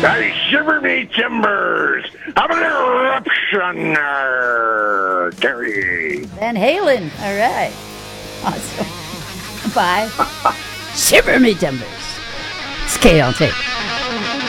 Hey, shiver me timbers! How about an eruption, Terry? Van Halen. All right. Awesome. Bye. Shiver me timbers. It's Kate on tape.